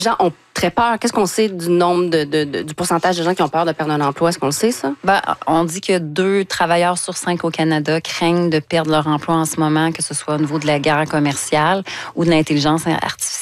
gens ont très peur. Qu'est-ce qu'on sait du nombre du pourcentage de gens qui ont peur de perdre un emploi? Est-ce qu'on le sait, ça? On dit que 2 travailleurs sur 5 au Canada craignent de perdre leur emploi en ce moment, que ce soit au niveau de la guerre commerciale ou de l'intelligence artificielle.